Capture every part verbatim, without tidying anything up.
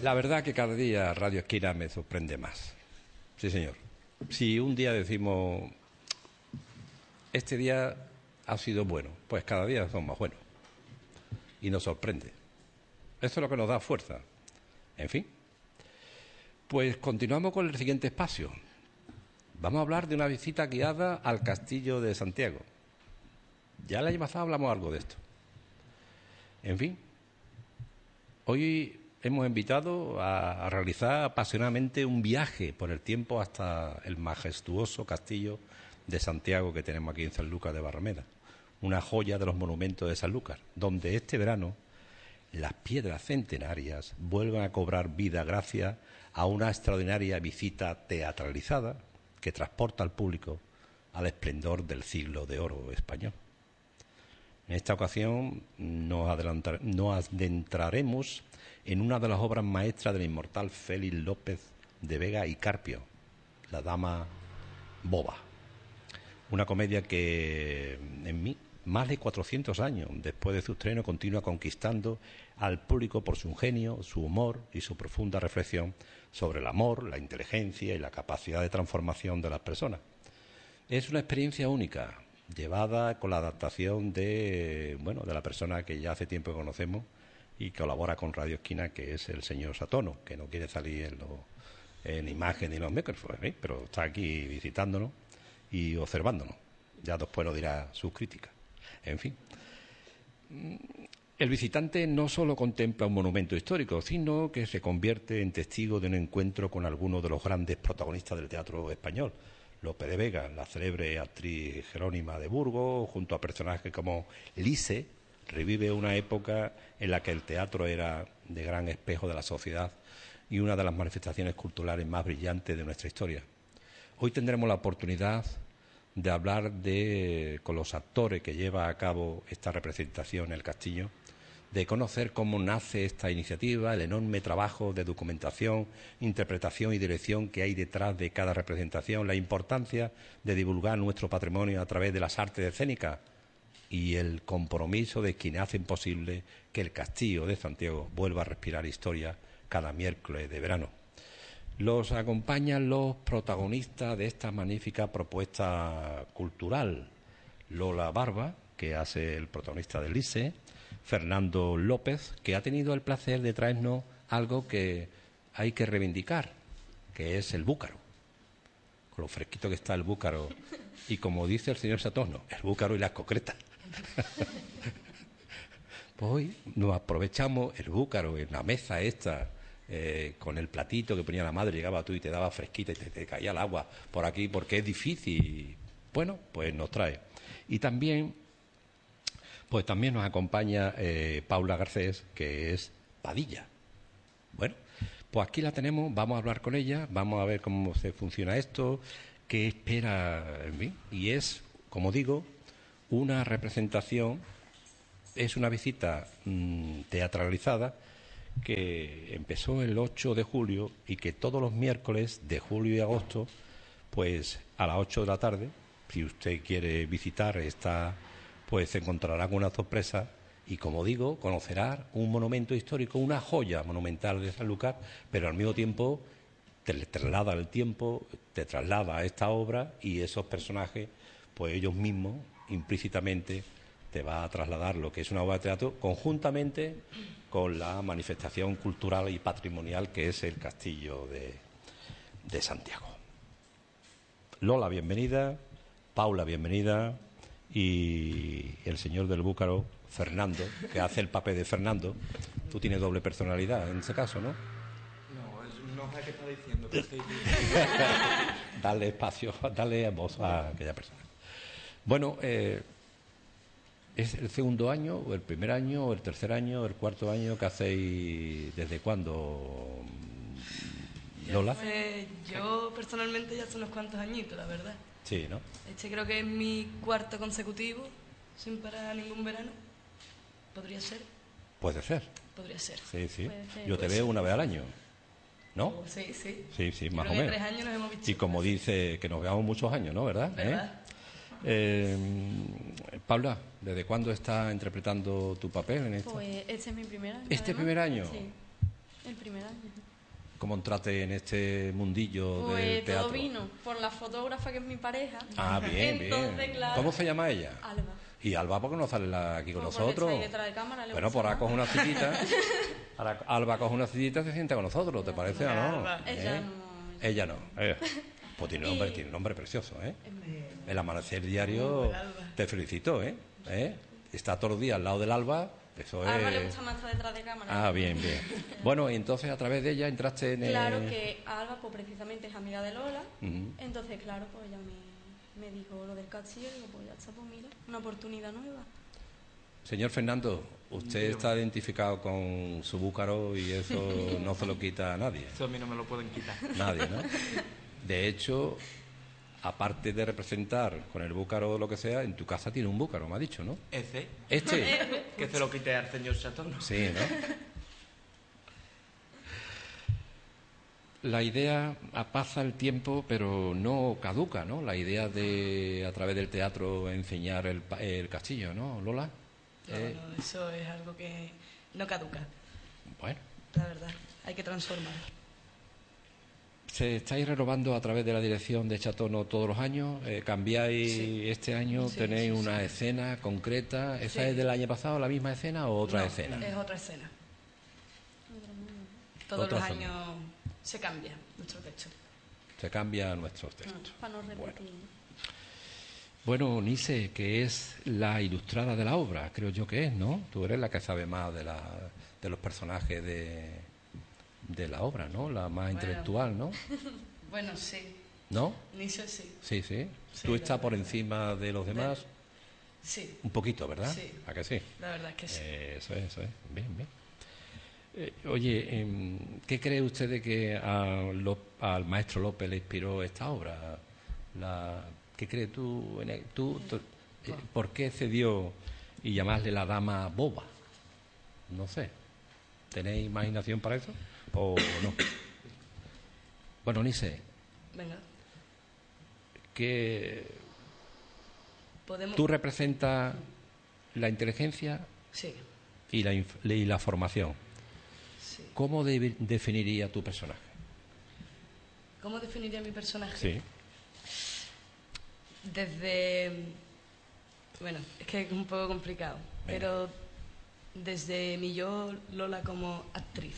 La verdad que cada día Radio Esquina me sorprende más. Sí, señor. Si un día decimos, este día ha sido bueno, pues cada día son más buenos. Y nos sorprende. Eso es lo que nos da fuerza. En fin. Pues continuamos con el siguiente espacio. Vamos a hablar de una visita guiada al Castillo de Santiago. Ya el año pasado hablamos algo de esto. En fin. Hoy hemos invitado a, a realizar apasionadamente un viaje por el tiempo hasta el majestuoso Castillo de Santiago que tenemos aquí en Sanlúcar de Barrameda, una joya de los monumentos de Sanlúcar, donde este verano las piedras centenarias vuelven a cobrar vida gracias a una extraordinaria visita teatralizada que transporta al público al esplendor del siglo de oro español. En esta ocasión nos, adelantar, nos adentraremos en una de las obras maestras del inmortal Félix López de Vega y Carpio, La Dama Boba. Una comedia que en mí, más de cuatrocientos años después de su estreno, continúa conquistando al público por su ingenio, su humor y su profunda reflexión sobre el amor, la inteligencia y la capacidad de transformación de las personas. Es una experiencia única, llevada con la adaptación de, bueno, de la persona que ya hace tiempo que conocemos y colabora con Radio Esquina, que es el señor Satono, que no quiere salir en, lo, en imagen ni en los micrófonos, ¿eh? Pero está aquí visitándonos y observándonos. Ya después nos dirá sus críticas. En fin. El visitante no solo contempla un monumento histórico, sino que se convierte en testigo de un encuentro con algunos de los grandes protagonistas del teatro español. Lope de Vega, la célebre actriz Jerónima de Burgos, junto a personajes como Lise, revive una época en la que el teatro era de gran espejo de la sociedad y una de las manifestaciones culturales más brillantes de nuestra historia. Hoy tendremos la oportunidad de hablar de, con los actores que lleva a cabo esta representación en el Castillo, de conocer cómo nace esta iniciativa, el enorme trabajo de documentación, interpretación y dirección que hay detrás de cada representación, la importancia de divulgar nuestro patrimonio a través de las artes escénicas y el compromiso de quienes hacen posible que el Castillo de Santiago vuelva a respirar historia cada miércoles de verano. Los acompañan los protagonistas de esta magnífica propuesta cultural. Lola Barba, que hace el protagonista de Lise, Fernando López, que ha tenido el placer de traernos algo que hay que reivindicar, que es el búcaro. Con lo fresquito que está el búcaro. Y como dice el señor Satono, el búcaro y las concretas. Pues hoy nos aprovechamos el búcaro en la mesa esta, eh, con el platito que ponía la madre, llegaba tú y te daba fresquita y te, te caía el agua por aquí porque es difícil. Bueno, pues nos trae. Y también, pues también nos acompaña eh, Paula Garcés, que es Padilla. Bueno, pues aquí la tenemos, vamos a hablar con ella, vamos a ver cómo se funciona esto, qué espera, en fin, y es, como digo, una representación, es una visita mmm, teatralizada que empezó el ocho de julio y que todos los miércoles de julio y agosto, pues a las ocho de la tarde, si usted quiere visitar esta, pues se encontrará con una sorpresa y, como digo, conocerá un monumento histórico, una joya monumental de Sanlúcar, pero al mismo tiempo te traslada el tiempo, te traslada a esta obra y esos personajes, pues ellos mismos, implícitamente, te va a trasladar lo que es una obra de teatro conjuntamente con la manifestación cultural y patrimonial que es el Castillo de, de Santiago. Lola, bienvenida. Paula, bienvenida. Y el señor del búcaro, Fernando, que hace el papel de Fernando. Tú tienes doble personalidad en ese caso, ¿no? No, no sé qué está diciendo. Pero estoy... Dale espacio, dale voz a aquella persona. Bueno, eh, ¿es el segundo año, o el primer año, o el tercer año, o el cuarto año que hacéis? ¿Desde cuándo, Lola? Pues yo personalmente ya hace unos cuantos añitos, la verdad. Sí, ¿no? Este creo que es mi cuarto consecutivo, sin parar ningún verano. ¿Podría ser? Puede ser. Podría ser. Sí, sí. Ser. Yo te Puede veo ser. una vez al año, ¿no? Oh, sí, sí. Sí, sí, Yo más o creo que menos. tres años nos hemos visto. Y como dice, que nos veamos muchos años, ¿no? ¿Verdad? ¿Verdad? ¿Eh? Eh, Paula, ¿desde cuándo estás interpretando tu papel en esto? Pues este es mi primer año. ¿Este además. primer año? Sí. El primer año. ¿Cómo entraste en este mundillo Pues del teatro? todo vino por la fotógrafa que es mi pareja. Ah, bien, Entonces, bien. claro. ¿Cómo se llama ella? Alba. ¿Y Alba por qué no sale la- aquí con Pues porque nosotros? está ahí detrás de cámara, le Bueno, gusta pues ahora más. coge una citita. Ahora Alba coge una citita y se sienta con nosotros, ¿te parece o no? Alba. Ella ¿Eh? no. Ella no. Eh. Pues tiene un nombre, Y- tiene un nombre precioso, ¿eh? Es- El amanecer diario, Uh, Alba. te felicito, ¿eh? ¿Eh? Está todos los días al lado del Alba, eso A Alba le es... gusta más estar detrás de cámara. Ah, bien, bien. Bueno, y entonces a través de ella entraste en el... Claro que Alba, pues precisamente es amiga de Lola. Ujú. Entonces, claro, pues ella me, me dijo lo del castillo y digo, pues ya está, pues mira, una oportunidad nueva. Señor Fernando, usted Dígame. está identificado con su búcaro y eso no se lo quita a nadie. Eso a mí no me lo pueden quitar. Nadie, ¿no? De hecho, aparte de representar con el búcaro o lo que sea, en tu casa tiene un búcaro, me ha dicho, ¿no? Ese, Este. que se lo quite al señor Chatón. Sí, ¿no? La idea pasa el tiempo, pero no caduca, ¿no? La idea de, a través del teatro, enseñar el, pa- el castillo, ¿no, Lola? No, Eh, no, eso es algo que no caduca, Bueno, la verdad. Hay que transformar. ¿se estáis renovando a través de la dirección de Chatono todos los años? Eh, ¿Cambiáis Sí. este año? Sí, ¿Tenéis sí, una sí. escena concreta? ¿Esa Sí. es del año pasado, la misma escena o otra No, escena? Es otra escena. Todos Otra los escena. años se cambia nuestro texto. Se cambia nuestros textos. Para no repetir. Bueno, Nise, que es la ilustrada de la obra, creo yo que es, ¿no? Tú eres la que sabe más de, la, de los personajes de, de la obra, ¿no? La más Bueno. intelectual, ¿no? Bueno, sí. ¿No? Inicio sí. Sí, sí. Sí, Tú la estás por verdad. encima de los demás Sí, un poquito, ¿verdad? Sí. ¿A que sí? la verdad es que sí. Eh, eso es, eso es. Bien, bien. Eh, oye, em, ¿qué cree usted de que a Lo- al maestro López le inspiró esta obra? La, ¿Qué crees tú? en el- tú, tú- eh, ¿Por qué cedió y llamarle la dama boba? No sé. ¿Tenéis imaginación para eso o no? Bueno, Nise, Venga, que podemos... tú representas la inteligencia Sí, y la, inf- y la formación. sí. ¿Cómo de- definiría tu personaje? ¿Cómo definiría mi personaje? Sí. Desde... Bueno, es que es un poco complicado, Venga. pero desde mi yo, Lola, como actriz.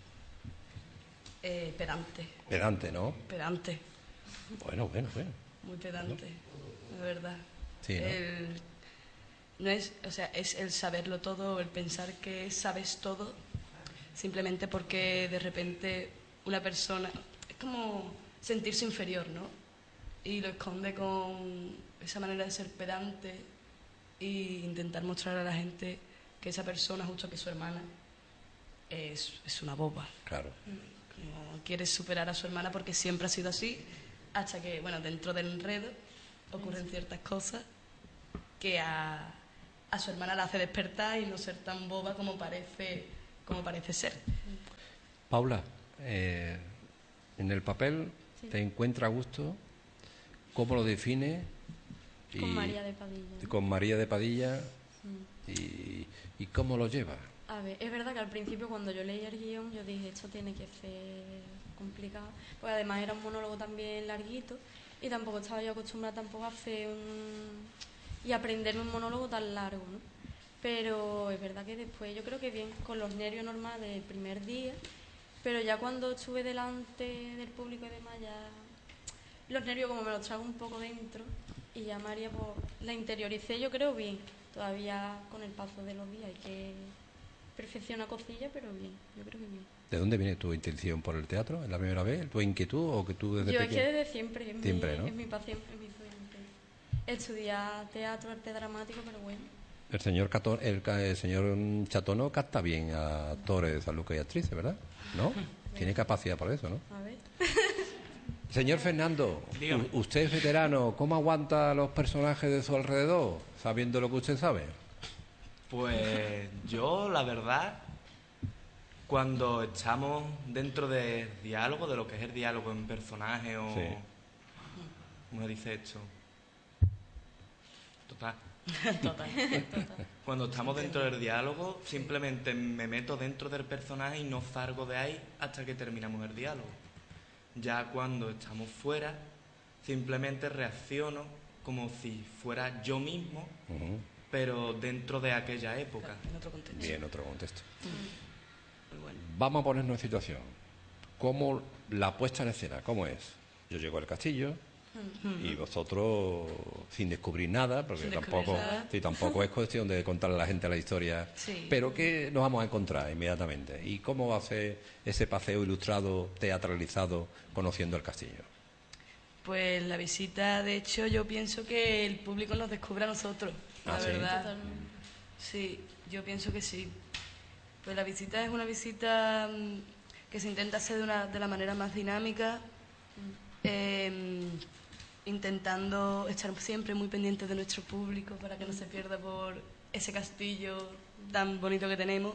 Eh, pedante, Pedante, ¿no? pedante, Bueno, bueno, bueno. muy pedante, la verdad. Sí, ¿no? El- no es, o sea, es el saberlo todo, el pensar que sabes todo, simplemente porque de repente una persona... Es como sentirse inferior, ¿no? Y lo esconde con esa manera de ser pedante e intentar mostrar a la gente que esa persona, justo que es su hermana, es, es una boba. Claro. Como quiere superar a su hermana porque siempre ha sido así, hasta que, bueno, dentro del enredo ocurren ciertas cosas que a, a su hermana la hace despertar y no ser tan boba como parece, como parece ser. Paula, eh, en el papel Sí. te encuentra a gusto. ¿Cómo lo define? Con María de Padilla. Con María de Padilla. Mm. Y, y cómo lo lleva. A ver, es verdad que al principio cuando yo leí el guión yo dije esto tiene que ser complicado, porque además era un monólogo también larguito y tampoco estaba yo acostumbrada tampoco a hacer un... y aprenderme un monólogo tan largo, ¿no? Pero es verdad que después yo creo que bien, con los nervios normales del primer día, pero ya cuando estuve delante del público y demás ya los nervios como me los trago un poco dentro y ya María pues la interioricé yo creo bien, todavía con el paso de los días hay que perfecciona cosilla, pero bien, yo creo que bien. ¿De dónde viene tu intención por el teatro? ¿Es la primera vez? ¿Tu inquietud o que tú desde Yo es pequeño? que desde siempre, es, Siempre, mi, ¿no? es mi pasión, es mi sueño. Estudiar teatro, arte dramático, pero bueno. El señor, Cato- el, ca- el señor Chatono capta bien a actores, Sanlúcar y actrices, ¿verdad? ¿No? Tiene capacidad para eso, ¿no? A ver. Señor Fernando, Dígame. u- usted es veterano, ¿cómo aguanta los personajes de su alrededor, sabiendo lo que usted sabe? Pues yo, la verdad, cuando estamos dentro de diálogo, de lo que es el diálogo en personaje o... Sí. ¿Cómo se dice esto? Total. Total. Cuando estamos dentro del diálogo, simplemente me meto dentro del personaje y no salgo de ahí hasta que terminamos el diálogo. Ya cuando estamos fuera, simplemente reacciono como si fuera yo mismo, Ujú. pero dentro de aquella época. En otro contexto. Bien, otro contexto. Muy bueno. Vamos a ponernos en situación. ¿Cómo la puesta en escena? ¿Cómo es? Yo llego al castillo y vosotros sin descubrir nada, porque Sin descubrir tampoco, nada. sí, tampoco es cuestión de contarle a la gente la historia, Sí. pero que nos vamos a encontrar inmediatamente. ¿Y cómo va a ser ese paseo ilustrado, teatralizado, conociendo el castillo? Pues la visita, de hecho, yo pienso que el público nos descubre a nosotros, la Ah, ¿sí? verdad. Totalmente. Sí, yo pienso que sí. Pues la visita es una visita mm, que se intenta hacer de, una, de la manera más dinámica, eh, intentando estar siempre muy pendientes de nuestro público para que no se pierda por ese castillo tan bonito que tenemos.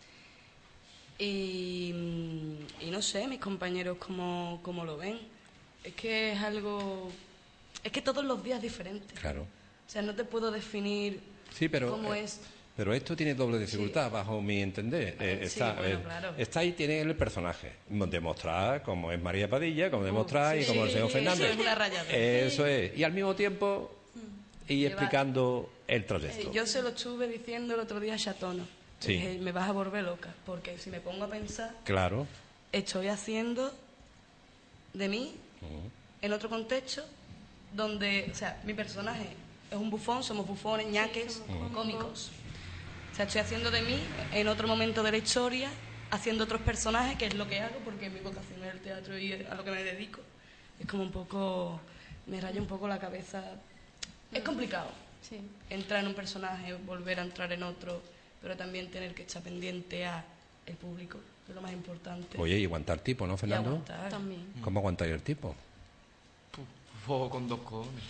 Y, mm, y no sé, mis compañeros cómo, cómo lo ven. Es que es algo... Es que todos los días es diferente. Claro. O sea, no te puedo definir Sí, pero, cómo eh, es... pero esto tiene doble dificultad, bajo mi entender. Eh, Sí, está, bueno, eh, claro. está ahí, tiene el personaje. Demostrar cómo es María Padilla, cómo demostrar y sí, como el señor sí, Fernández. eso es una rayada. Eso es. Y al mismo tiempo, y Lleva- explicando el Eh, trayecto. yo se lo estuve diciendo el otro día a Chatono. Sí. Dije, me vas a volver loca, porque si me pongo a pensar, Claro. estoy haciendo de mí en otro contexto donde, o sea, mi personaje es un bufón, somos bufones, ñaques, somos cómicos. O sea, estoy haciendo de mí en otro momento de la historia, haciendo otros personajes, que es lo que hago, porque mi vocación es el teatro y a lo que me dedico. Es como un poco, me raya un poco la cabeza. Es complicado Sí. entrar en un personaje, volver a entrar en otro, pero también tener que estar pendiente a el público, que es lo más importante. Oye, y aguantar tipo, ¿no, Y Fernando? aguantar. También. ¿Cómo aguantáis el tipo? Fuego con dos cojones.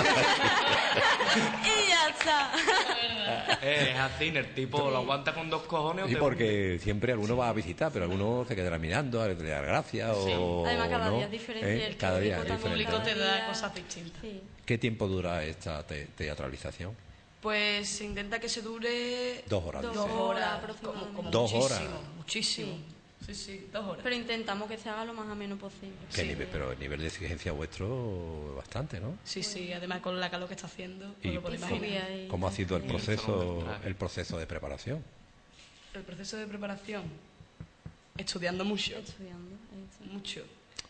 Y ya está. Eh, es así, el tipo lo aguanta con dos cojones o Sí, te porque siempre alguno va a visitar, pero alguno se quedará mirando, a le da gracia o... Además, cada ¿no? día es diferente. ¿Eh? El Cada día público es El diferente. público te Cada da día- cosas distintas. Sí. ¿Qué tiempo dura esta te- teatralización? Pues se intenta que se dure Dos horas. Dos dice. dos horas, horas como, aproximadamente. como Dos muchísimo, horas. muchísimo. Sí, sí, dos horas. Pero intentamos que se haga lo más ameno posible. ¿Qué Sí. nivel? Pero el nivel de exigencia vuestro bastante, ¿no? Sí, sí, además con la calor que está haciendo, Y- os lo podéis Y imaginar. subía y ¿Cómo ha sido el también. proceso, el proceso de preparación? El proceso de preparación, estudiando mucho, Estudiando. esto. mucho.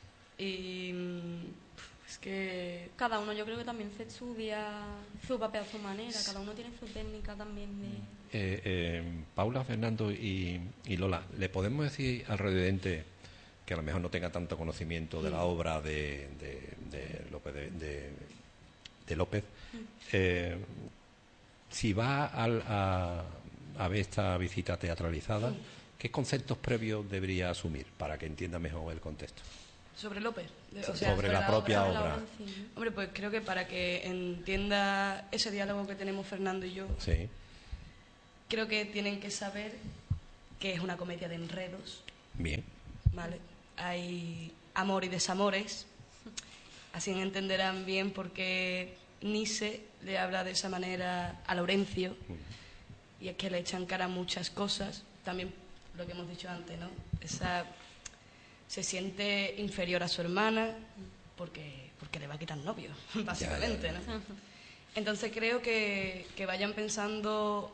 Y mm, es que Cada uno yo creo que también se estudia su papel a su manera. Cada uno tiene su técnica también de... Eh, eh, Paula, Fernando y, y Lola, ¿le podemos decir al revidente que a lo mejor no tenga tanto conocimiento de la obra de, de- de López, de, de- de López, eh, si va al- a, a ver esta visita teatralizada, ¿qué conceptos previos debería asumir para que entienda mejor el contexto? sobre López, de- o sea, Sobre la propia Sobre la obra. en sí, ¿no? Hombre, pues creo que para que entienda ese diálogo que tenemos Fernando y yo, Sí, creo que tienen que saber que es una comedia de enredos, bien. ¿vale? Hay amor y desamores, así entenderán bien por qué Nice le habla de esa manera a Laurencio, y es que le echan cara muchas cosas, también lo que hemos dicho antes, ¿no? Esa, se siente inferior a su hermana porque, porque le va a quitar novio, básicamente, ¿no? Entonces creo que, que vayan pensando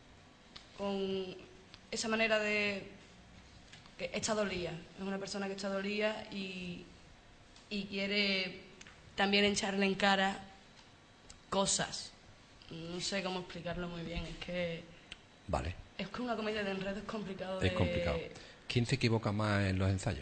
con esa manera de que está dolida, es una persona que está dolida y, y quiere también echarle en cara cosas. No sé cómo explicarlo muy bien, es que Vale, es que una comedia de enredo es complicado. es de- complicado. ¿Quién se equivoca más en los ensayos?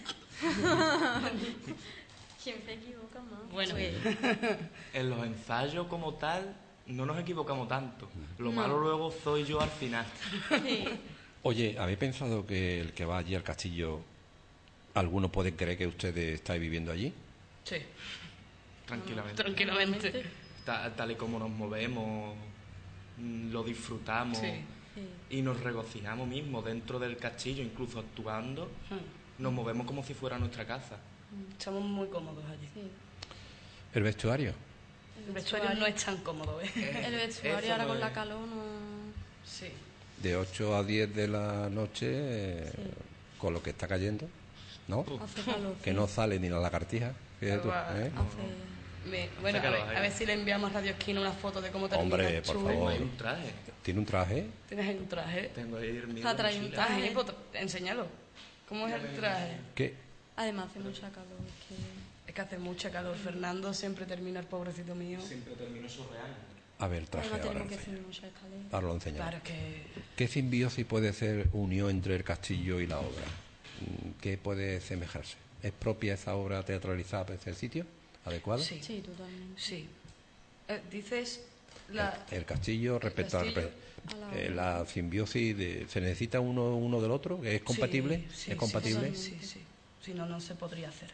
¿Quién se equivoca más? Bueno, En los ensayos como tal no nos equivocamos tanto. Lo No. malo luego soy yo al final. Sí. Oye, ¿habéis pensado que el que va allí al castillo, alguno puede creer que ustedes estáis viviendo allí? sí, Tranquilamente. tranquilamente. Ta- tal y como nos movemos, mm, lo disfrutamos Sí. Sí. y nos regocijamos mismo dentro del castillo, incluso actuando, Hmm. nos movemos como si fuera nuestra casa. Estamos muy cómodos allí. Sí. ¿El vestuario? El vestuario no es tan cómodo, ¿eh? El vestuario Eso ahora no con la es. calor no... Sí. De ocho a diez de la noche, eh, Sí. con lo que está cayendo, ¿no? Hace calor. Que sí. no sale ni la lagartija. Fíjate tú, Agua. ¿eh? Hace... Me- bueno, a Sácalo, ver, ahí. a ver si le enviamos a Radio Esquina una foto de cómo termina. Hombre, por Chulo. favor. Hay un traje. Tiene un traje. ¿Tienes ahí un traje? Tengo ahí el mío. Ah, trae un mochila. traje. Traje, pues, enséñalo. ¿Cómo es el traje? ¿Qué? Además hace mucha calor. Es que... Es que hace mucha calor. Fernando siempre termina, el pobrecito mío. Siempre termino surreal. A ver, el traje Además ahora. tenemos que enseña. subir mucha escalera. Ahora lo enseñamos. Claro que... ¿Qué simbiosis puede ser unión entre el castillo y la obra? Mm, ¿Qué puede semejarse? ¿Es propia esa obra teatralizada para ese sitio? ¿Adecuada? Sí, Sí, totalmente. sí. Eh, dices... La... El, el castillo respecto castillo a a la eh, obra. la simbiosis de, ¿se necesita uno uno del otro? ¿Es compatible? Sí, sí, ¿Es compatible? Sí, sí, sí. Si no, no se podría hacer.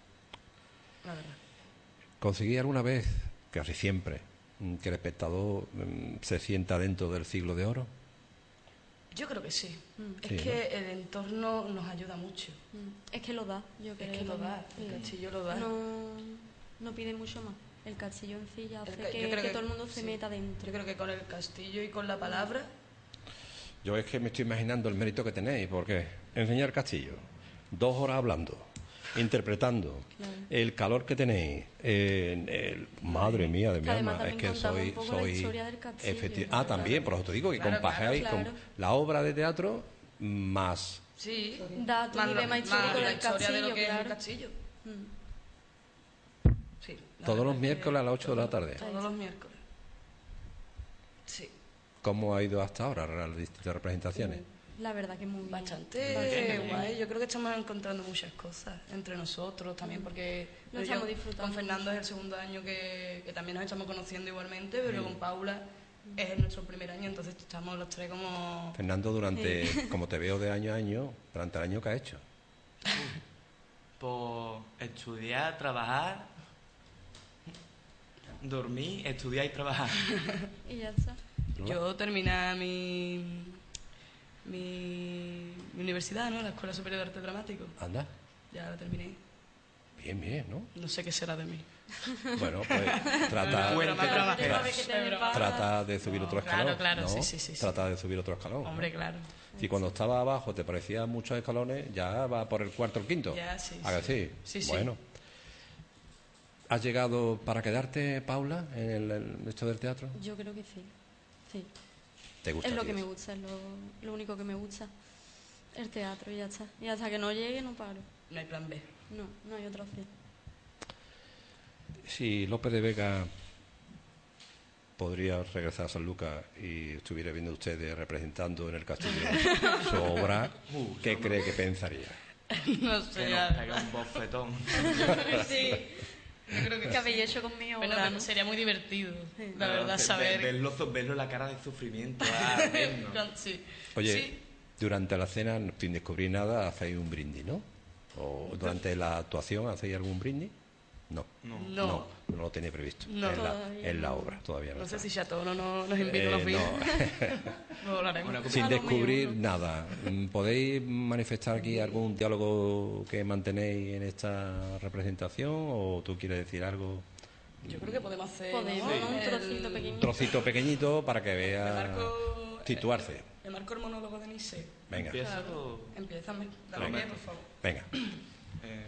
La verdad. ¿Conseguí alguna vez, casi siempre, mm, que el espectador mm, se sienta dentro del siglo de oro? Yo creo que sí. Mm. Es Sí, que el entorno nos ayuda mucho. Mm. Es que lo da, yo creo. Es que lo da, el también. castillo lo da. No, no pide mucho más. El castillo en sí ya hace El ca- que, yo creo que todo el mundo se sí. meta dentro. Yo creo que con el castillo y con la palabra... Yo es que me estoy imaginando el mérito que tenéis, porque enseñar castillo, dos horas hablando, interpretando, Claro. el calor que tenéis, eh, el- madre mía de mi Que además alma, es también que contamos soy... un poco la soy historia del castillo, efecti- ¿no? Ah, también, por eso te digo que Claro, compagáis claro, con claro. la obra de teatro más... Sí. Da tu Más nivel lo- más histórico más la del historia de lo castillo, que es el claro. castillo. Mm. Sí. la Todos verdad los que miércoles a las ocho de la tarde. Todos los miércoles. Sí. ¿Cómo ha ido hasta ahora las distintas representaciones? La verdad que muy bien. Bastante Bastante guay. bien. Yo creo que estamos encontrando muchas cosas entre nosotros también, porque Lo yo estamos disfrutando con Fernando es el segundo año que, que también nos estamos conociendo igualmente, pero con Paula es nuestro primer año, entonces estamos los tres como... Fernando, durante, como te veo de año a año, durante el año que ha hecho. Por estudiar, trabajar, dormir, estudiar y trabajar. Y ya está. Yo terminé mi, mi, mi universidad, ¿no? La Escuela Superior de Arte Dramático. Anda, Ya la terminé. bien, bien, ¿no? No sé qué será de mí. Bueno, pues trata, Bueno, Broma, broma. Tengo que ver que te Broma. pasa. trata de subir otro Claro, escalón. claro, ¿no? sí, sí, sí, sí. Trata de subir otro escalón. ¿no? Hombre, claro. Si cuando estaba abajo te parecían muchos escalones, ya va por el cuarto o el quinto. Ya, sí, ¿A que sí? Sí, sí. Bueno. ¿Has llegado para quedarte, Paula, en el, en esto del teatro? Yo creo que sí. Sí. ¿Te gusta? Es lo a ti que me eso? gusta, es lo, lo único que me gusta. El teatro y ya está. Y hasta que no llegue no paro. No hay plan B. No, no hay otra opción. Si López de Vega podría regresar a San Lucas y estuviera viendo ustedes representando en el castillo su obra, Uh, ¿qué cree que pensaría? No sé, Que ya. nos pegue un bofetón. Sí. Yo creo que ¿Qué habéis hecho con mi Bueno, obra, pero no? sería muy divertido, Sí. la verdad, Ver- saber... Verlo, verlo la cara de sufrimiento. Ah, vernos. Sí. Oye, Sí. durante la cena, sin descubrir nada, hacéis un brindis, ¿no? ¿O durante la actuación hacéis algún brindis? No. No. No. No, no lo tenéis previsto. No. en, la, Todavía en la no. obra, todavía no. No sé está. si Chateau no, no nos invita Eh, a los vinos. no. Lo hablaremos. Una Sin A lo descubrir mejor. nada, mm, ¿podéis manifestar aquí algún diálogo que mantenéis en esta representación o tú quieres decir algo? Yo creo que podemos hacer... Podemos, ¿no? ¿no? Un El- trocito pequeño. Un trocito pequeñito para que Me vea marco... situarse. Me marco el monólogo de Nice. Venga, Empieza o- Empieza, dale Venga. pie, por favor. venga. eh,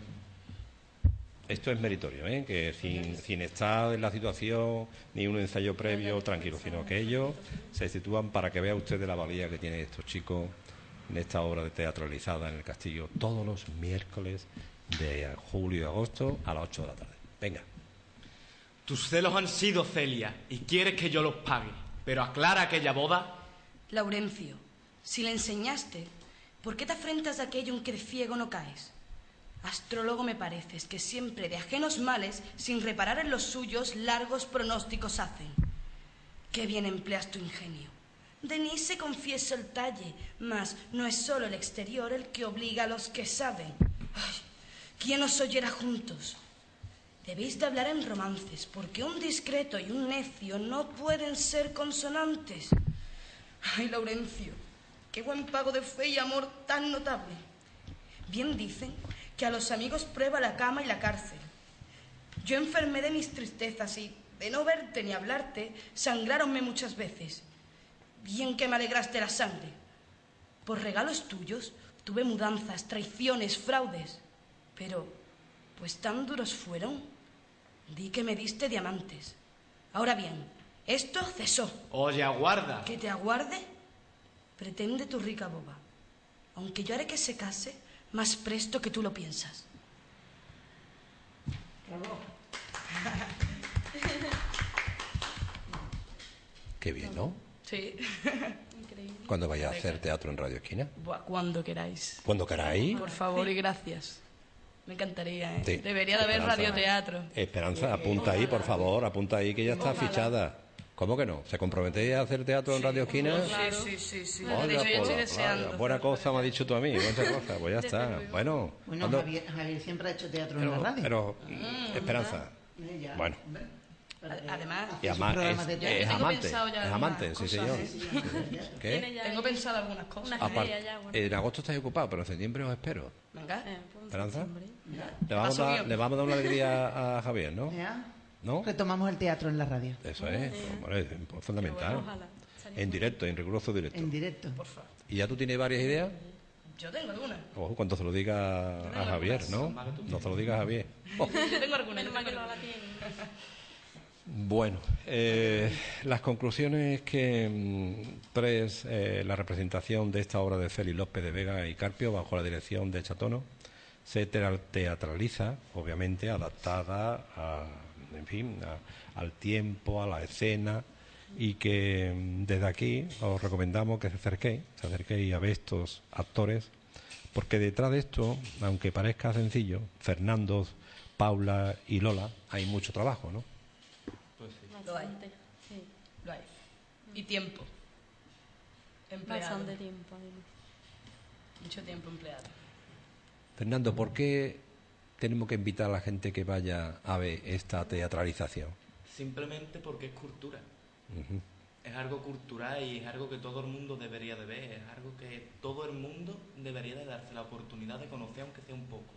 Esto es meritorio, ¿eh? Que sin, sin estar en la situación ni un ensayo previo tranquilo, sino que ellos se sitúan para que vea usted la valía que tienen estos chicos en esta obra de teatralizada en el castillo todos los miércoles de julio y agosto a las ocho de la tarde. Venga. Tus celos han sido, Celia, y quieres que yo los pague. Pero aclara aquella boda. Laurencio, si le enseñaste, ¿por qué te afrentas de aquello en que de ciego no caes? Astrólogo me pareces, que siempre de ajenos males, sin reparar en los suyos, largos pronósticos hacen. Qué bien empleas tu ingenio. Denis se confiesa el talle, mas no es solo el exterior el que obliga a los que saben. Ay, ¿quién os oyera juntos? Debéis de hablar en romances, porque un discreto y un necio no pueden ser consonantes. Ay, Laurencio, qué buen pago de fe y amor tan notable. Bien dicen que a los amigos prueba la cama y la cárcel. Yo enfermé de mis tristezas y de no verte ni hablarte, sangráronme muchas veces. Bien que me alegraste la sangre. Por regalos tuyos tuve mudanzas, traiciones, fraudes. Pero, pues tan duros fueron, di que me diste diamantes. Ahora bien, esto cesó. Oye, aguarda. ¿Que te aguarde? Pretende tu rica boba. Aunque yo haré que se case más presto que tú lo piensas. Qué bien, ¿no? Sí. Increíble. ¿Cuándo vaya a hacer teatro en Radio Esquina? Buah, cuando queráis. ¿Cuándo queráis? Por favor y gracias. Me encantaría, ¿eh? Sí. Debería de haber Esperanza. radioteatro. Esperanza, apunta ahí, por favor, apunta ahí que ya está Ojalá. fichada. ¿Cómo que no? ¿Se comprometéis a hacer teatro en Radio Esquina? Sí, sí, sí, sí. Vaya, De hecho, yo pues, estoy vaya, deseando. buena cosa me has dicho tú a mí, buena cosa, pues ya está. Bueno, Bueno, ¿cuándo? Javier, Javier siempre ha hecho teatro en pero, la radio. pero, Esperanza, Eh, ya, bueno. hombre, para que Además, y hace sus además programas es, de Yo es teatro. tengo amante, pensado ya es algunas amante, sí cosas, señor. ¿eh? Sí, sí, ya. ¿Qué? Tiene ya tengo ahí pensado algunas cosas. una Aparte, idea ya, bueno. en agosto estáis ocupado, pero en septiembre os espero. Venga. Eh, pues en ¿Esperanza? septiembre. Le vamos, paso a, bien. le vamos a dar una alegría a Javier, ¿no? Ya. ¿No? Retomamos el teatro en la radio, Eso es, hombre, es fundamental. Ojalá. Estaría En muy directo, en riguroso directo. en directo. Por favor. ¿Y ya tú tienes varias ideas? Yo tengo algunas. Ojo, cuando se lo diga a Javier, ¿no? No se lo diga a Javier. Oh. Yo tengo algunas. yo Menos mal tengo que no la algunas. tiene. Bueno, eh, las conclusiones que mm, tres, eh, la representación de esta obra de Félix López de Vega y Carpio, bajo la dirección de Chatono, se te- teatraliza, obviamente, adaptada a, en fin, a- al tiempo, a la escena, y que mm, desde aquí os recomendamos que se acerquéis, se acerquéis a ver estos actores, porque detrás de esto, aunque parezca sencillo, Fernando, Paula y Lola, hay mucho trabajo, ¿no? Lo hay. Bastante. Sí, Lo hay. Y tiempo. Empleado. bastante tiempo. además. Mucho tiempo empleado. Fernando, ¿por qué tenemos que invitar a la gente que vaya a ver esta teatralización? Simplemente porque es cultura. Ujú. Es algo cultural y es algo que todo el mundo debería de ver. Es algo que todo el mundo debería de darse la oportunidad de conocer, aunque sea un poco.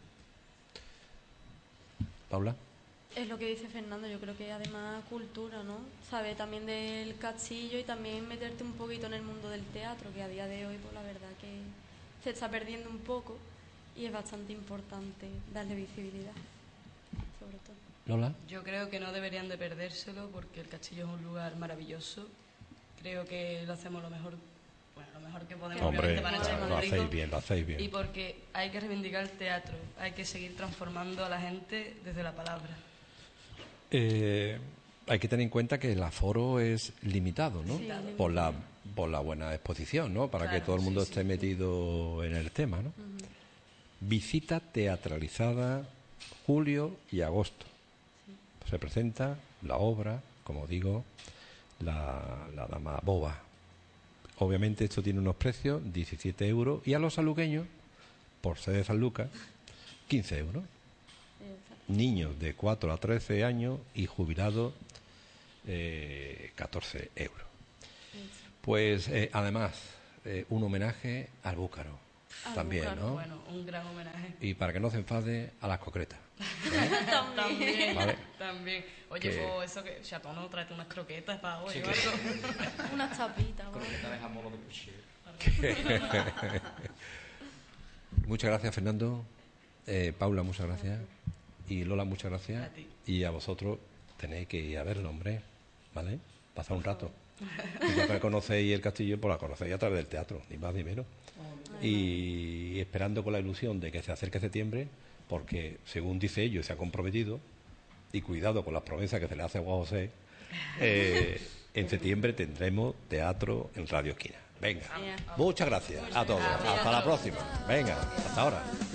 Paula. Es lo que dice Fernando, yo creo que además cultura, ¿no? Sabe también del castillo y también meterte un poquito en el mundo del teatro, que a día de hoy, pues la verdad que se está perdiendo un poco y es bastante importante darle visibilidad, sobre todo. Lola. Yo creo que no deberían de perdérselo porque el castillo es un lugar maravilloso. Creo que lo hacemos lo mejor, bueno, lo mejor que podemos, Hombre, obviamente, para nuestro lo público. hacéis bien, lo hacéis Y bien. porque hay que reivindicar el teatro, hay que seguir transformando a la gente desde la palabra. Eh, hay que tener en cuenta que el aforo es limitado, ¿no? Sí, Por la, por la buena exposición, ¿no? Para que Claro, todo el mundo sí, esté sí. metido en el tema, ¿no? Visita teatralizada julio y agosto. Se presenta la obra, como digo, la, la Dama Boba. Obviamente esto tiene unos precios, diecisiete euros, y a los saluqueños, por ser de San Lucas, quince euros. Exacto. Niños de cuatro a trece años y jubilados, eh, catorce euros. Pues eh, además, eh, un homenaje al búcaro, Al también, búcaro, ¿no? Bueno, un gran homenaje. Y para que no se enfade, a las concretas. También, Vale. también. Oye, Que- pues eso que Chatono, tráete unas croquetas para hoy Sí, o que- algo. Unas tapitas, ¿no? Croqueta de jamón o de cuchillo. Muchas gracias, Fernando. Eh, Paula, muchas gracias. Y Lola, muchas gracias. A ti. Y a vosotros tenéis que ir a verlo, hombre. ¿Vale? Pasar un rato. Y ya que conocéis el castillo, pues la conocéis a través del teatro, ni más ni menos. Y esperando con la ilusión de que se acerque septiembre, porque según dice ellos, se ha comprometido, y cuidado con las promesas que se le hace a Juan José, eh, en septiembre tendremos teatro en Radio Esquina. Venga, Bien. muchas gracias a todos. Hasta la próxima. Venga, hasta ahora.